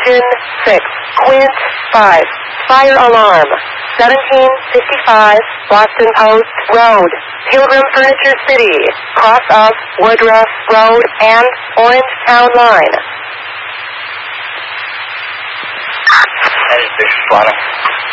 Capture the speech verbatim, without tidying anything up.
Engine six. Quint five. Fire alarm. seventeen fifty-five Boston Post Road. Pilgrim Furniture City. Cross of Woodruff Road and Orange Town Line. That is Bishop Slaughter.